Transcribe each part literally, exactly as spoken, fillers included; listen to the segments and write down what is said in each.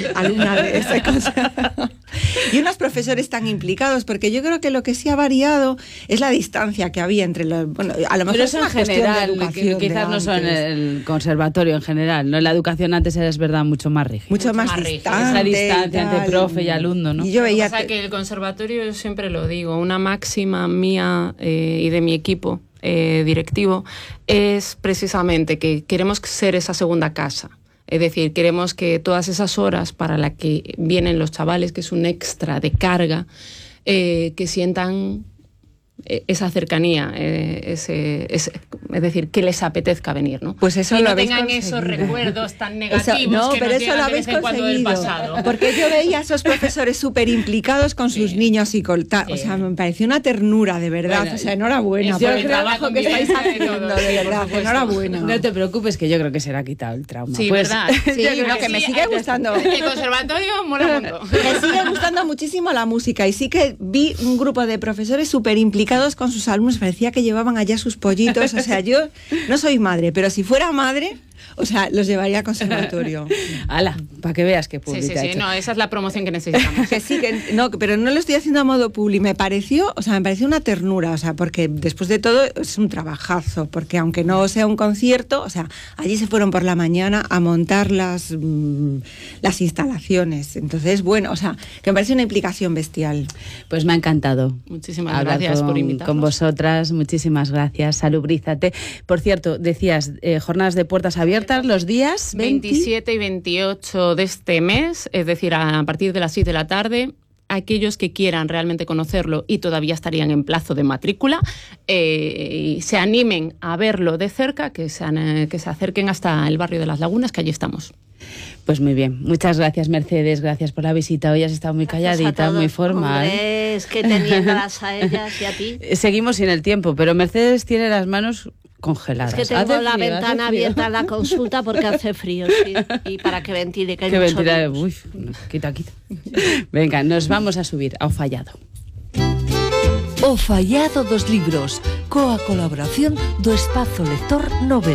alumna de ese conservatorio. Y unos profesores tan implicados, porque yo creo que lo que sí ha variado es la distancia que había entre los... Bueno, a lo mejor pero es eso una en general, cuestión de que, quizás no son el conservatorio en general, ¿no? La educación antes era, es verdad, mucho más rígida. Mucho, mucho más, más distante. Esa distancia entre profe y alumno, ¿no? Y yo veía... O sea, que el conservatorio, yo siempre lo digo, una máxima mía eh, y de mi equipo eh, directivo es precisamente que queremos ser esa segunda casa. Es decir, queremos que todas esas horas para las que vienen los chavales, que es un extra de carga, eh, que sientan esa cercanía, eh, ese, ese, es decir, que les apetezca venir, ¿no? Pues eso y lo no habéis tengan conseguido. Esos recuerdos tan negativos eso, no, que pero nos eso lo habéis de vez en cuando del pasado. Porque yo veía a esos profesores súper implicados con sus sí. niños y colta, sí. o sea, me pareció una ternura, de verdad, bueno, o sea, enhorabuena por el trabajo que estáis haciendo, de verdad, enhorabuena. No te preocupes, que yo creo que será quitado el trauma. Sí, pues, verdad. Sí, no, que, que me sí, sigue gustando. El conservatorio mola mucho. Me sigue gustando muchísimo la música y sí que vi un grupo de profesores súper implicados con sus alumnos, parecía que llevaban allá sus pollitos, o sea, yo no soy madre, pero si fuera madre, o sea, los llevaría a conservatorio. Hala, para que veas que publica. Sí, sí, sí, no, esa es la promoción que necesitamos. Que sí, que no, pero no lo estoy haciendo a modo publi, me pareció, o sea, me pareció una ternura, o sea, porque después de todo es un trabajazo, porque aunque no sea un concierto, o sea, allí se fueron por la mañana a montar las, mmm, las instalaciones, entonces, bueno, o sea, que me parece una implicación bestial. Pues me ha encantado. Muchísimas gracias con, por invitarnos. Con vosotras, muchísimas gracias, salubrízate. Por cierto, decías, eh, jornadas de puertas abiertas los días veintisiete y veintiocho de este mes, es decir, a partir de las seis de la tarde. Aquellos que quieran realmente conocerlo y todavía estarían en plazo de matrícula, eh, y se animen a verlo de cerca, que se, eh, que se acerquen hasta el barrio de Las Lagunas, que allí estamos. Pues muy bien, muchas gracias, Mercedes, gracias por la visita. Hoy has estado muy calladita, muy formal. Hombre, es que teniéndolas a ellas y a ti. Seguimos sin el tiempo, pero Mercedes tiene las manos congeladas. Es que tengo hace la frío, ventana abierta a la consulta porque hace frío, sí, y para que ventile, que hay que mucho ventile, virus. uy, no, quita, quita. Venga, nos vamos a subir ao Fallado. O Fallado dos libros, coa colaboración do Espazo Lector Nobel.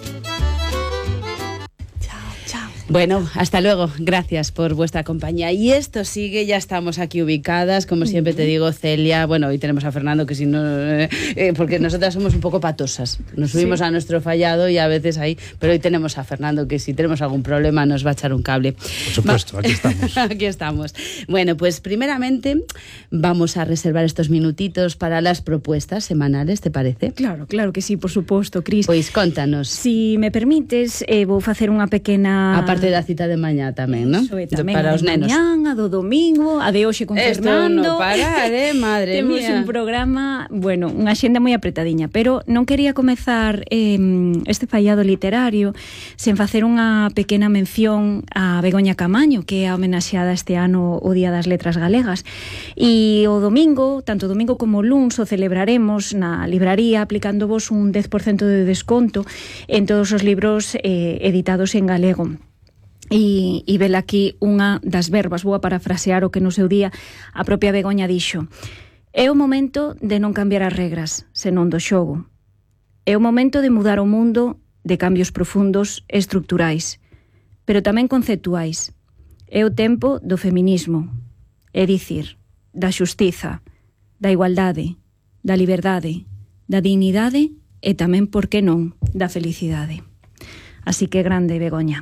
Bueno, hasta luego. Gracias por vuestra compañía. Y esto sigue, ya estamos aquí ubicadas, como siempre te digo, Celia. Bueno, hoy tenemos a Fernando, que si no... Eh, eh, porque nosotras somos un poco patosas. Nos subimos sí. a nuestro Fallado y a veces ahí... Pero hoy tenemos a Fernando, que si tenemos algún problema nos va a echar un cable. Por supuesto, aquí estamos. Aquí estamos. Bueno, pues primeramente vamos a reservar estos minutitos para las propuestas semanales, ¿te parece? Claro, claro que sí, por suposto, Cris. Pois contanos. Si me permites, eh, vou facer unha pequena... Aparte da cita de mañá tamén, non? Tamén para a os nenos. Mañán, a do domingo, a de hoxe con Esto Fernando. Esto non parar, eh, madre Temos mía. un programa, bueno, unha axenda moi apretadiña, pero non quería comezar eh, este fallado literario sen facer unha pequena mención a Begoña Camaño, que é homenaxeada este ano o Día das Letras Galegas. E o domingo, tanto o domingo como o luns, o celebraremos na libraría aplicándovos un dez por cento de desconto en todos os libros eh, editados en galego. E, e vela aquí unha das verbas, vou a parafrasear o que no seu día a propia Begoña dixo: é o momento de non cambiar as regras, senón do xogo. É o momento de mudar o mundo, de cambios profundos e estructurais, pero tamén conceptuais. É o tempo do feminismo, é dicir, da xustiza, da igualdade, da liberdade, da dignidade e tamén, por que non, da felicidade. Así que grande, Begoña.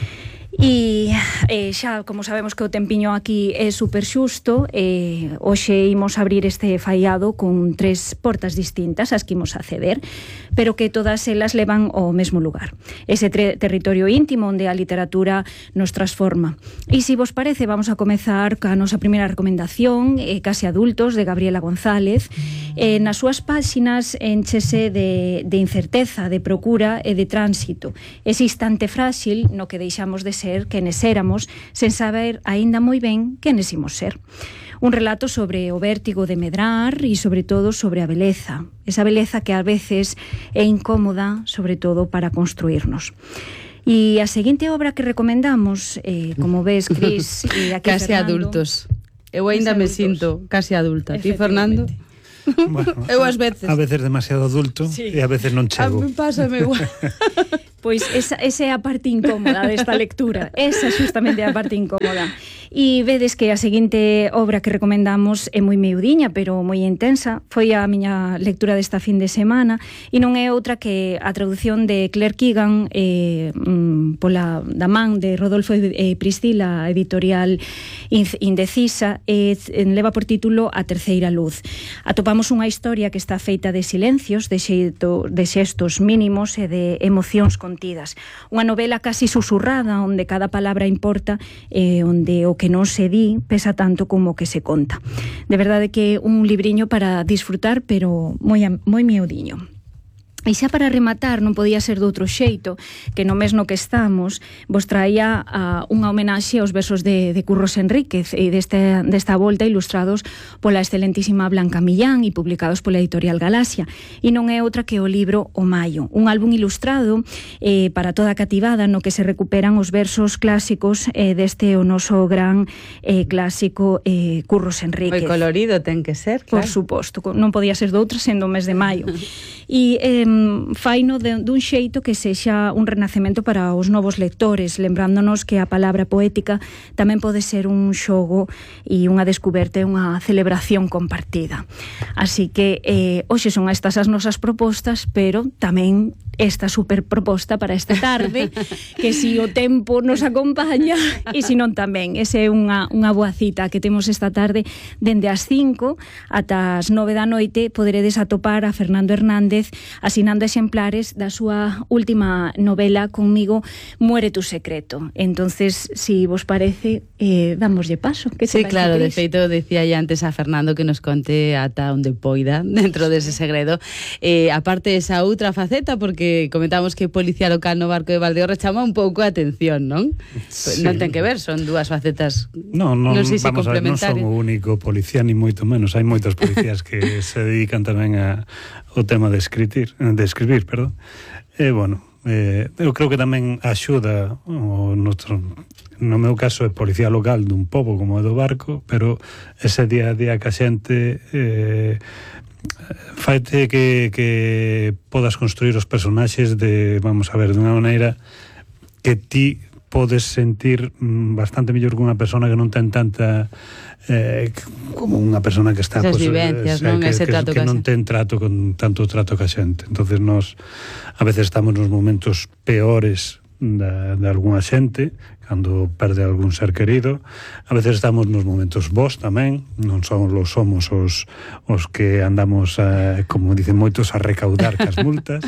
E eh, xa, como sabemos que o tempiño aquí é super xusto, eh, hoxe imos abrir este faiado con tres portas distintas as que imos acceder, pero que todas elas levan ao mesmo lugar, ese territorio íntimo onde a literatura nos transforma. E se vos parece, vamos a comezar ca nosa primeira recomendación, eh, Case Adultos, de Gabriela González. Eh, nas súas páxinas enchese de, de incerteza, de procura e de tránsito, ese instante frágil no que deixamos de ser quenes éramos, sen saber aínda moi ben quenes imos ser. Un relato sobre o vértigo de medrar e, sobre todo, sobre a beleza. Esa beleza que a veces é incómoda, sobre todo, para construirnos. E a seguinte obra que recomendamos, eh, como ves, Cris, e aquí Case Fernando... Adultos. Eu aínda me sinto case adulta. Ti, Fernando? Bueno, Eu ás veces. A veces demasiado adulto Sí. e a veces non A chego. mí pásame igual. Pois esa, esa é a parte incómoda desta lectura. Esa xustamente é a parte incómoda. E vedes que a seguinte obra que recomendamos é moi miudiña, pero moi intensa. Foi a miña lectura desta fin de semana e non é outra que a traducción de Claire Keegan eh, pola da man de Rodolfo e Priscila, editorial Indecisa, e leva por título A terceira luz. Atopamos unha historia que está feita de silencios, de, xeito, de xestos mínimos e de emocións contidas. Unha novela casi susurrada, onde cada palabra importa e onde o que non se di pesa tanto como o que se conta. De verdade que un libriño para disfrutar, pero moi, moi miudiño. E xa para rematar, non podía ser de outro xeito que no mes no que estamos vos traía a, unha homenaxe aos versos de, de Curros Enríquez e deste, desta volta ilustrados pola excelentísima Blanca Millán e publicados pola editorial Galaxia. E non é outra que o libro O Maio, un álbum ilustrado eh, para toda a cativada no que se recuperan os versos clásicos eh, deste o noso gran eh, clásico eh, Curros Enríquez. Moi colorido ten que ser, claro. Por suposto, non podía ser de outra sendo o mes de maio. E eh, faino de, dun xeito que sexa un renacemento para os novos lectores, lembrándonos que a palabra poética tamén pode ser un xogo e unha descuberta e unha celebración compartida. Así que eh, hoxe son estas as nosas propostas, pero tamén esta super proposta para esta tarde, que si o tempo nos acompaña e si non tamén. Ese é unha, unha boa cita que temos esta tarde dende as cinco ata as nove da noite. Poderedes atopar a Fernando Hernández asinando exemplares da súa última novela Conmigo muere tu secreto. Entonces, si vos parece, eh, damoslle paso. Que Sí, claro, de feito decía ya antes a Fernando que nos conte ata onde poida dentro dese segredo. Eh, aparte esa outra faceta, porque comentamos que policía local no barco de Valdeorras chama un pouco a atención, non? Sí. Non ten que ver, son dúas facetas. No, non, non sei se vamos a ver, non son o único policía ni moito menos, hai moitos policías que se dedican tamén a o tema de escribir, de escribir, perdón. E bueno, eh, eu creo que tamén axuda o noso, no meu caso é policía local dun pobo como é do barco, pero ese día a día que a xente eh, faite que, que podas construir os personaxes de, vamos a ver, de unha maneira que ti podes sentir bastante mellor que unha persona que non ten tanta eh, como unha persona que está esas pues, vivencias, eh, non? que, Ese que, trato que non ten trato con tanto trato ca xente. Entonces nos a veces estamos nos momentos peores da, de algunha xente cando perde algún ser querido, a veces estamos nos momentos bons tamén, non somos los somos os, os que andamos a, como dicen moitos, a recaudar cas multas.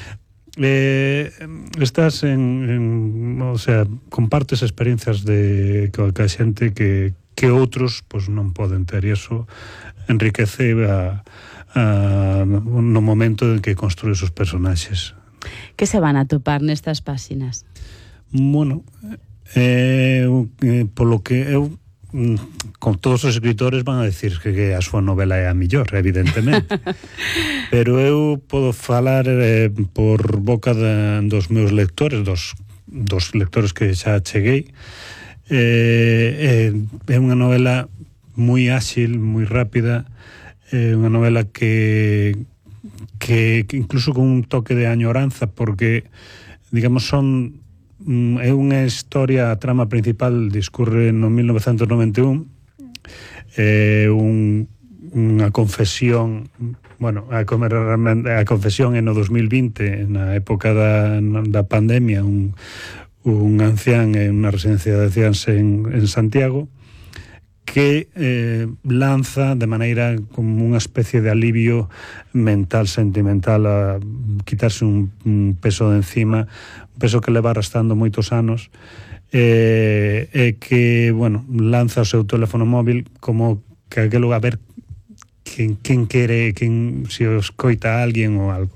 Eh, estás en, en o sea, compartes experiencias de que a xente que, que outros pues, non poden ter, e iso enriquece a, a, no momento en que construes os personaxes. Que se van a topar nestas páxinas? Bueno, eh, eh, polo que eu con todos os escritores van a decir que, que a súa novela é a millor, evidentemente. Pero eu podo falar eh, por boca de, dos meus lectores, dos, dos lectores que xa cheguei. Eh, eh, é unha novela moi áxil, moi rápida, é eh, unha novela que, que que incluso con un toque de añoranza, porque digamos son é unha historia, a trama principal discurre no mil novecentos noventa e un, é un, unha confesión, bueno, a, a confesión é no dos mil vinte, na época da, da pandemia, un, un ancián en unha residencia de anciáns en, en Santiago, que eh, lanza de maneira como unha especie de alivio mental, sentimental, a quitarse un, un peso de encima, un peso que leva arrastrando moitos anos, e eh, eh, que, bueno, lanza o seu teléfono móvil como que aquelo a ver quen, quen quere, quen, se os coita a alguén ou algo.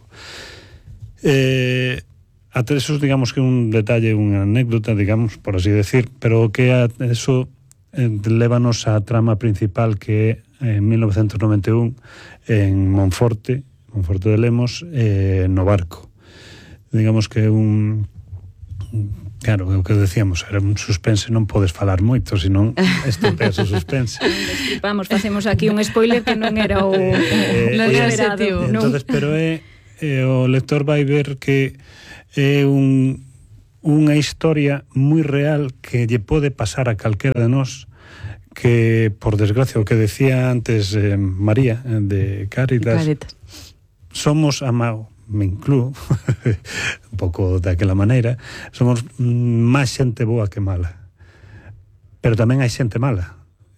Eh, ata eso, digamos que un detalle, unha anécdota, digamos, por así decir, pero que a eso lévanos á trama principal, que é en mil novecentos noventa e un en Monforte, Monforte de Lemos, eh, no barco. Digamos que é un Claro, é o que decíamos, era un suspense, non podes falar moito, senón estropeas o suspense. Vamos, facemos aquí un spoiler que non era o, eh, o eh, esperado. Entonces, pero é, eh, o lector vai ver que é un, unha historia moi real que lle pode pasar a calquera de nós, que, por desgracia, o que decía antes eh, María, eh, de Cáritas, Cáritas. somos amados, me incluo un pouco daquela maneira, somos máis xente boa que mala, pero tamén hai xente mala,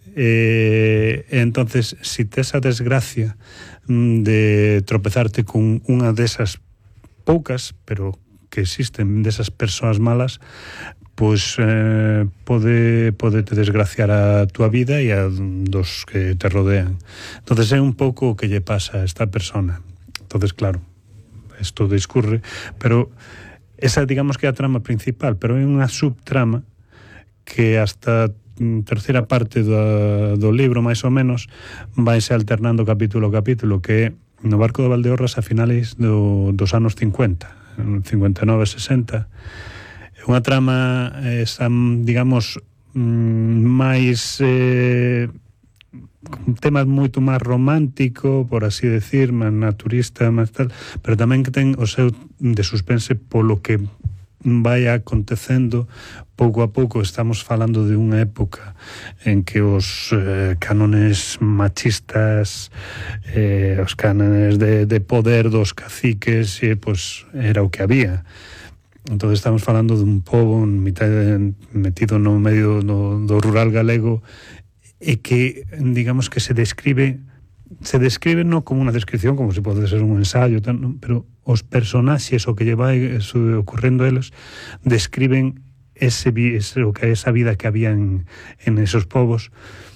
e, e entonces si tes a desgracia de tropezarte con unha desas poucas, pero que existen, desas persoas malas, pois eh, pode, pode te desgraciar a tua vida e a dos que te rodean. Entonces é un pouco o que lle pasa a esta persona. Entonces, claro, isto discurre, pero esa, digamos que é a trama principal, pero é unha subtrama que hasta a terceira parte do, do libro, máis ou menos, vaise alternando capítulo a capítulo, que é no barco de Valdeorras a finales do, dos anos cincuenta, cincuenta e nove, sesenta. É unha trama, esa, digamos, máis... Eh, un tema moito máis romántico, por así decir, máis naturista, máis tal, pero tamén que ten o seu de suspense polo que vai acontecendo pouco a pouco. Estamos falando de unha época en que os eh, cánones machistas, eh, os cánones de, de poder dos caciques, eh, pues, era o que había. Entón estamos falando dun pobo metido no medio do, do rural galego, e que, digamos, que se describe se describe non como unha descripción, como se pode ser un ensayo, tal, non? Pero os personaxes, o que lle vai ocurrendo a eles, describen ese, ese, o que esa vida que había en, en esos povos,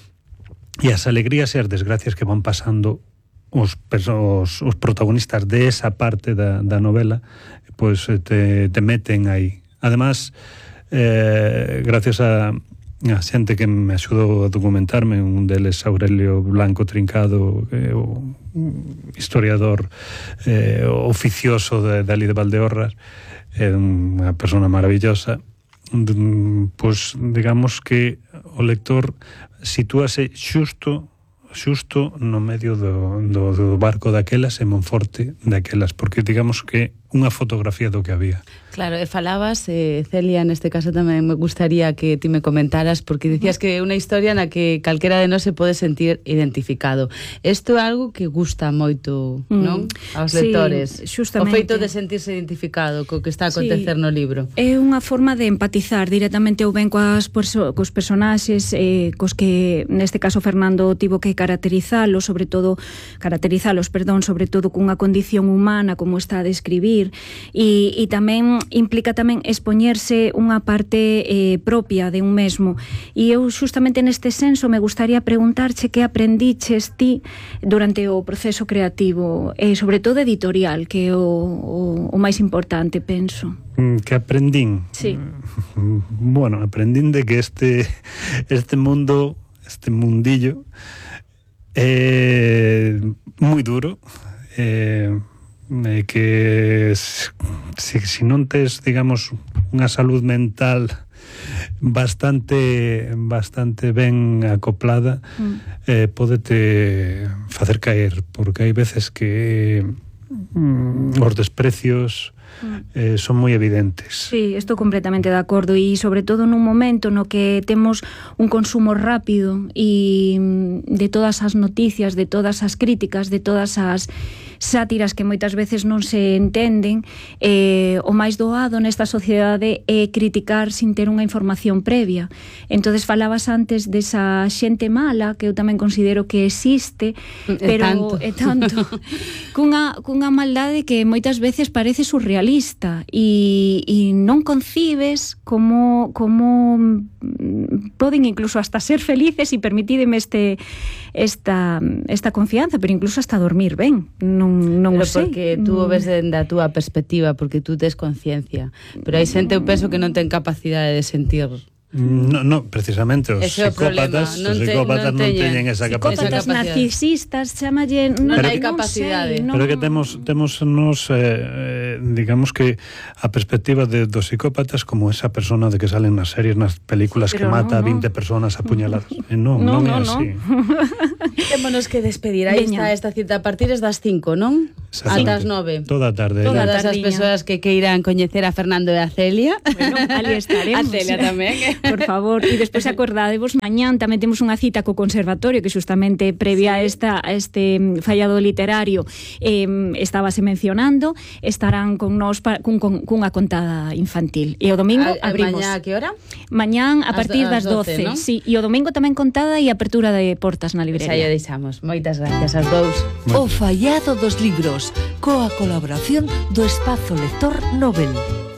e as alegrías e as desgracias que van pasando os, os, os protagonistas de esa parte da, da novela, pois te, te meten aí. Además, eh, gracias a a xente que me axudou a documentarme, un deles Aurelio Blanco Trincado, que é o historiador eh, oficioso de, de ali de Valdeorras, é unha persona maravillosa. Pois digamos que o lector sitúase xusto xusto no medio do, do, do barco daquelas e Monforte daquelas, porque digamos que unha fotografía do que había. Claro, e falabas, eh, Celia, neste caso tamén me gustaría que ti me comentaras, porque dicías que é unha historia na que calquera de nós se pode sentir identificado. Isto é algo que gusta moito, mm. non? Aos sí, lectores. Justamente. O feito de sentirse identificado co que está a acontecer sí. no libro. É unha forma de empatizar directamente ou ben coas perso cos personaxes, eh, cos que neste caso Fernando tivo que caracterizalos, sobre todo caracterizalos, perdón, sobre todo cunha condición humana como está a describir, e, e tamén implica tamén expoñerse unha parte eh, propia de un mesmo. E eu justamente neste senso me gustaría preguntarche que aprendiches ti durante o proceso creativo, e sobre todo editorial, que é o, o, o máis importante, penso. Que aprendín? Sí. Bueno, aprendín de que este este mundo, este mundillo é moi duro, eh, eh, que se si, si non tes, digamos, unha salud mental bastante bastante ben acoplada, mm. eh, pódete facer caer, porque hai veces que mm, os desprecios Eh, son moi evidentes. Sí, estou completamente de acordo, e sobre todo nun momento no que temos un consumo rápido e de todas as noticias, de todas as críticas, de todas as sátiras que moitas veces non se entenden, eh, o máis doado nesta sociedade é criticar sin ter unha información previa. Entonces falabas antes desa xente mala, que eu tamén considero que existe, pero é tanto, é tanto cunha, cunha maldade que moitas veces parece surrealista, e, e non concibes como, como poden incluso hasta ser felices, e permitídeme este, esta, esta confianza, pero incluso hasta dormir ben. Non non pero o sei. Porque tú o ves dende a túa perspectiva, porque tú tes conciencia. Pero hai xente, eu penso, que non ten capacidade de sentir No, no, precisamente os Ese é o psicópatas, problema. Non os te- psicópatas non non teñen. teñen esa capacidade. Psicópatas capacidade. narcisistas, chamalle... Non Pero hai que- capacidade. sei, non- Pero que temos temos nos eh, eh, digamos que a perspectiva de dos psicópatas como esa persona de que salen nas series, nas películas que Pero mata a no, no. vinte personas a puñaladas. E non, No, non é no, no. así. Témonos que despedir. Aí Veña. está esta cita a partir das cinco, non? Exactamente. Ata as nove. Toda a tarde. Todas ella- as tardiña. persoas que queiran coñecer a Fernando e a Celia. Bueno, ali estaremos. A Celia tamén. Por favor, e despois acordadevos, mañán tamén temos unha cita co conservatorio que xustamente previa a esta a este mm, fallado literario eh, estábase mencionando, estarán con nós pa, cun, con, cunha contada infantil. E o domingo A- a abrimos. Mañá a que hora? Mañán a Ás partir do- ás das doce, doce, non? sí, e o domingo tamén contada e apertura de portas na Pois aí o librería. deixamos. Moitas gracias aos dous. O fallado dos libros, coa colaboración do Espazo Lector Nobel.